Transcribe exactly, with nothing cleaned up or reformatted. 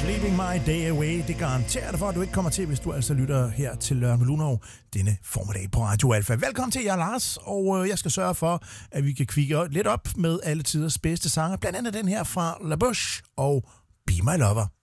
Sleeping My Day Away. Det garanterer dig for, at du ikke kommer til, hvis du altså lytter her til Lørdag med Luno denne formiddag på Radio Alfa. Velkommen til, jeg er Lars, og jeg skal sørge for, at vi kan kigge lidt op med alle tiders bedste sanger. Blandt andet den her fra La Bouche og Be My Lover.